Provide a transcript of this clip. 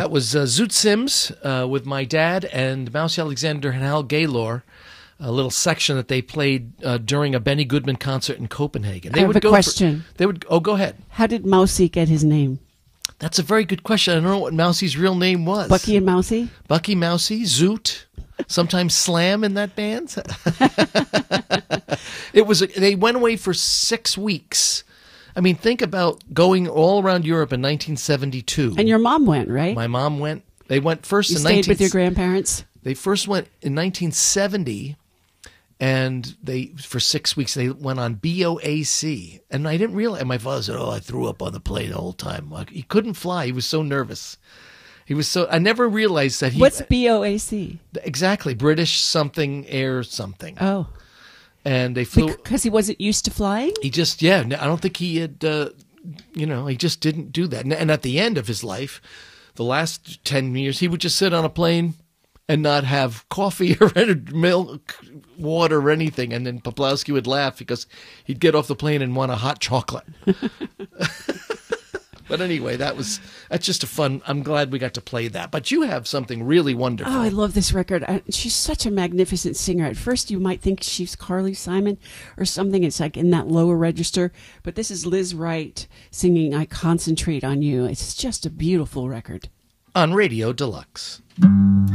That was Zoot Sims with my dad and Mousy Alexander and Hal Gaylor, a little section that they played during a Benny Goodman concert in Copenhagen. I have a question. Go ahead. How did Mousy get his name? That's a very good question. I don't know what Mousy's real name was. Bucky and Mousy? Bucky, Mousy, Zoot, sometimes Slam in that band. They went away for 6 weeks. I mean, think about going all around Europe in 1972. And your mom went, right? My mom went. They went first you in stayed with your grandparents? They first went in 1970, and for 6 weeks they went on BOAC. And I didn't realize. And my father said, "Oh, I threw up on the plane the whole time." He couldn't fly. He was so nervous. I never realized that he. What's BOAC? Exactly, British something air something. Oh. And they flew because he wasn't used to flying. He just, I don't think he had, he just didn't do that. And at the end of his life, the last 10 years, he would just sit on a plane and not have coffee or milk, water, or anything. And then Poplawski would laugh because he'd get off the plane and want a hot chocolate. But anyway, that's just a fun. I'm glad we got to play that. But you have something really wonderful. Oh, I love this record. She's such a magnificent singer. At first, you might think she's Carly Simon or something. It's like in that lower register. But this is Liz Wright singing "I Concentrate on You." It's just a beautiful record. On Radio Deluxe.